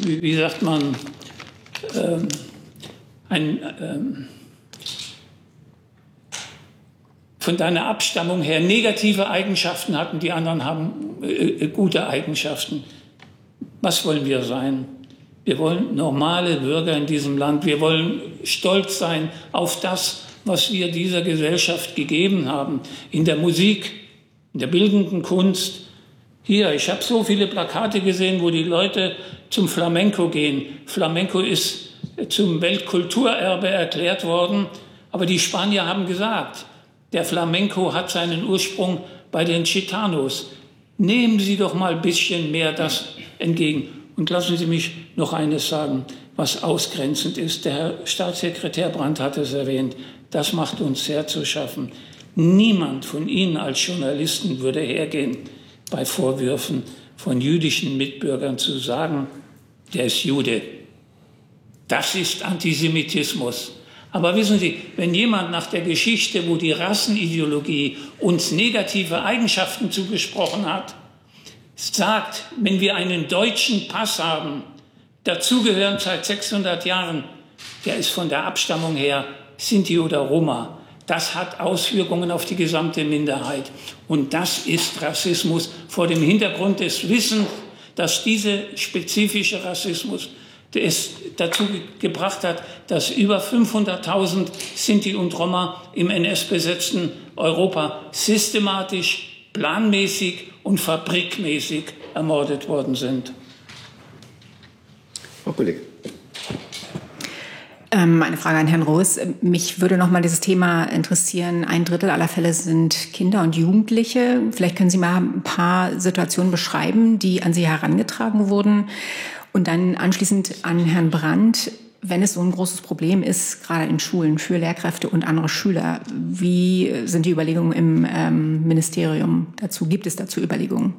wie sagt man, von deiner Abstammung her negative Eigenschaften hatten, die anderen haben gute Eigenschaften. Was wollen wir sein? Wir wollen normale Bürger in diesem Land. Wir wollen stolz sein auf das, was wir dieser Gesellschaft gegeben haben. In der Musik, in der bildenden Kunst. Hier, ich habe so viele Plakate gesehen, wo die Leute zum Flamenco gehen. Flamenco ist zum Weltkulturerbe erklärt worden. Aber die Spanier haben gesagt, der Flamenco hat seinen Ursprung bei den Gitanos. Nehmen Sie doch mal ein bisschen mehr das entgegen. Und lassen Sie mich noch eines sagen, was ausgrenzend ist. Der Herr Staatssekretär Brandt hat es erwähnt. Das macht uns sehr zu schaffen. Niemand von Ihnen als Journalisten würde hergehen, bei Vorwürfen von jüdischen Mitbürgern zu sagen, der ist Jude. Das ist Antisemitismus. Aber wissen Sie, wenn jemand nach der Geschichte, wo die Rassenideologie uns negative Eigenschaften zugesprochen hat, sagt, wenn wir einen deutschen Pass haben, dazugehören seit 600 Jahren, der ist von der Abstammung her Sinti oder Roma. Das hat Auswirkungen auf die gesamte Minderheit. Und das ist Rassismus vor dem Hintergrund des Wissens, dass dieser spezifische Rassismus es dazu gebracht hat, dass über 500.000 Sinti und Roma im NS-besetzten Europa systematisch, planmäßig und fabrikmäßig ermordet worden sind. Frau Kollegin. Eine Frage an Herrn Roos. Mich würde noch mal dieses Thema interessieren. 1/3 aller Fälle sind Kinder und Jugendliche. Vielleicht können Sie mal ein paar Situationen beschreiben, die an Sie herangetragen wurden. Und dann anschließend an Herrn Brandt, wenn es so ein großes Problem ist, gerade in Schulen für Lehrkräfte und andere Schüler, wie sind die Überlegungen im Ministerium dazu? Gibt es dazu Überlegungen?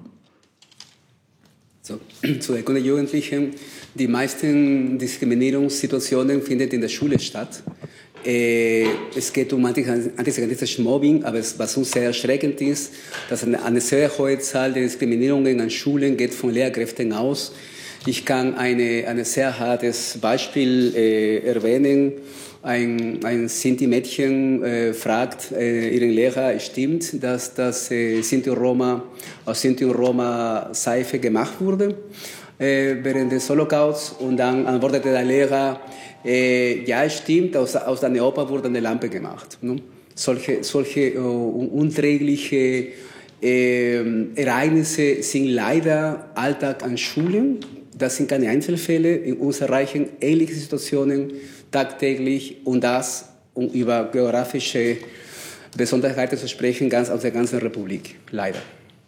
Zu den Kinder und Jugendlichen. Die meisten Diskriminierungssituationen finden in der Schule statt. Es geht um antisemitisches Mobbing, aber was uns sehr erschreckend ist, dass eine sehr hohe Zahl der Diskriminierungen an Schulen geht von Lehrkräften aus. Ich kann ein sehr hartes Beispiel erwähnen. Ein Sinti-Mädchen fragt ihren Lehrer, stimmt, dass das Sinti und Roma Seife gemacht wurde während des Holocausts? Und dann antwortete der Lehrer, ja, stimmt, aus deiner Opa wurde eine Lampe gemacht. Ne? Solche unträgliche Ereignisse sind leider Alltag an Schulen. Das sind keine Einzelfälle. In uns erreichen ähnliche Situationen tagtäglich und das, um über geografische Besonderheiten zu sprechen, ganz aus der ganzen Republik. Leider.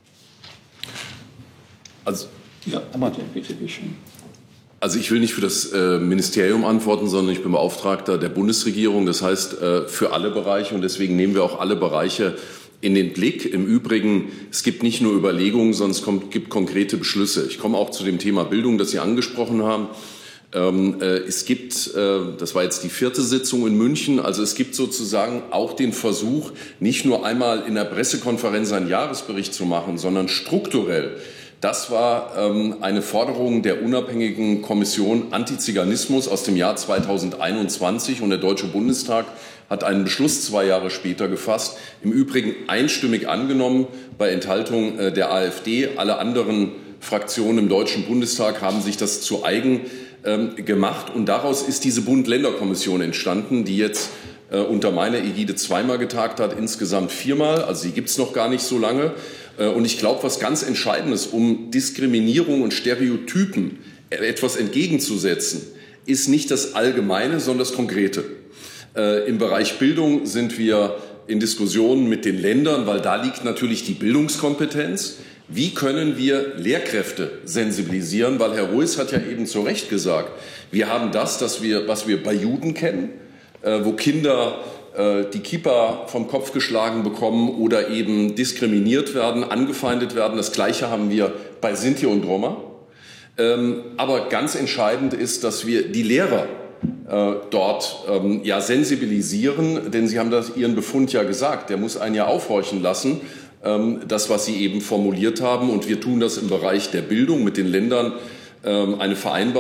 Also, ja, bitte schön. Also ich will nicht für das Ministerium antworten, sondern ich bin Beauftragter der Bundesregierung. Das heißt, für alle Bereiche, und deswegen nehmen wir auch alle Bereiche in den Blick. Im Übrigen, es gibt nicht nur Überlegungen, sondern es gibt konkrete Beschlüsse. Ich komme auch zu dem Thema Bildung, das Sie angesprochen haben. Es gibt, das war jetzt die 4. Sitzung in München, also es gibt sozusagen auch den Versuch, nicht nur einmal in der Pressekonferenz einen Jahresbericht zu machen, sondern strukturell. Das war eine Forderung der unabhängigen Kommission Antiziganismus aus dem Jahr 2021 und der Deutsche Bundestag hat einen Beschluss 2 Jahre später gefasst, im Übrigen einstimmig angenommen bei Enthaltung der AfD. Alle anderen Fraktionen im Deutschen Bundestag haben sich das zu eigen gemacht und daraus ist diese Bund-Länder-Kommission entstanden, die jetzt unter meiner Ägide 2-mal getagt hat, insgesamt 4-mal, also sie gibt es noch gar nicht so lange. Und ich glaube, was ganz Entscheidendes, um Diskriminierung und Stereotypen etwas entgegenzusetzen, ist nicht das Allgemeine, sondern das Konkrete. Im Bereich Bildung sind wir in Diskussionen mit den Ländern, weil da liegt natürlich die Bildungskompetenz. Wie können wir Lehrkräfte sensibilisieren? Weil Herr Roes hat ja eben zu Recht gesagt, wir haben was wir bei Juden kennen, wo Kinder die Kippa vom Kopf geschlagen bekommen oder eben diskriminiert werden, angefeindet werden. Das Gleiche haben wir bei Sinti und Roma. Aber ganz entscheidend ist, dass wir die Lehrer dort sensibilisieren, denn Sie haben Ihren Befund ja gesagt, der muss einen ja aufhorchen lassen, das, was Sie eben formuliert haben. Und wir tun das im Bereich der Bildung mit den Ländern, eine Vereinbarung